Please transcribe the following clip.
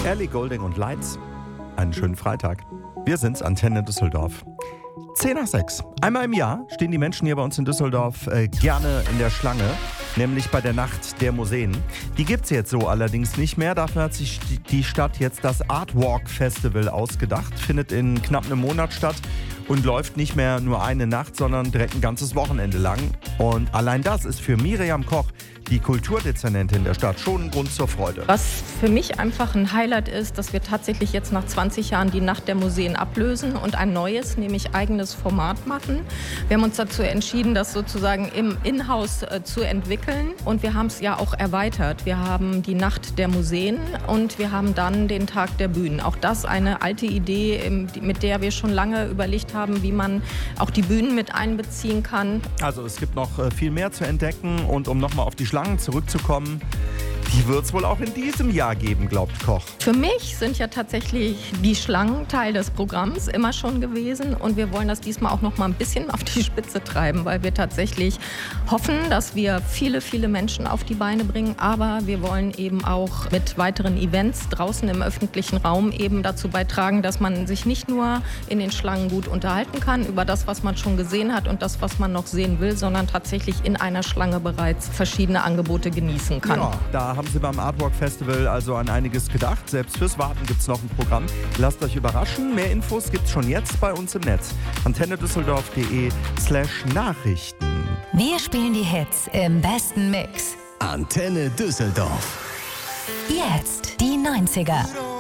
Ellie Goulding und Lights. Einen schönen Freitag. Wir sind's, Antenne Düsseldorf. 5:10. Einmal im Jahr stehen die Menschen hier bei uns in Düsseldorf gerne in der Schlange, nämlich bei der Nacht der Museen. Die gibt's jetzt so allerdings nicht mehr. Dafür hat sich die Stadt jetzt das Artwalk Festival ausgedacht. Findet in knapp einem Monat statt und läuft nicht mehr nur eine Nacht, sondern direkt ein ganzes Wochenende lang. Und allein das ist für Miriam Koch, die Kulturdezernentin der Stadt, schon ein Grund zur Freude. Was für mich einfach ein Highlight ist, dass wir tatsächlich jetzt nach 20 Jahren die Nacht der Museen ablösen und ein neues, nämlich eigenes Format machen. Wir haben uns dazu entschieden, das sozusagen im Inhouse zu entwickeln, und wir haben es ja auch erweitert. Wir haben die Nacht der Museen und wir haben dann den Tag der Bühnen. Auch das eine alte Idee, mit der wir schon lange überlegt haben, wie man auch die Bühnen mit einbeziehen kann. Also es gibt noch viel mehr zu entdecken, und um nochmal auf die Schlangen zurückzukommen, die wird es wohl auch in diesem Jahr geben, glaubt Koch. Für mich sind ja tatsächlich die Schlangen Teil des Programms immer schon gewesen, und wir wollen das diesmal auch noch mal ein bisschen auf die Spitze treiben, weil wir tatsächlich hoffen, dass wir viele, viele Menschen auf die Beine bringen, aber wir wollen eben auch mit weiteren Events draußen im öffentlichen Raum eben dazu beitragen, dass man sich nicht nur in den Schlangen gut unterhalten kann über das, was man schon gesehen hat und das, was man noch sehen will, sondern tatsächlich in einer Schlange bereits verschiedene Angebote genießen kann. Ja, da haben Sie beim Artwalk Festival also an einiges gedacht. Selbst fürs Warten gibt es noch ein Programm. Lasst euch überraschen. Mehr Infos gibt's schon jetzt bei uns im Netz. antennedüsseldorf.de/Nachrichten. Wir spielen die Hits im besten Mix. Antenne Düsseldorf. Jetzt die 90er.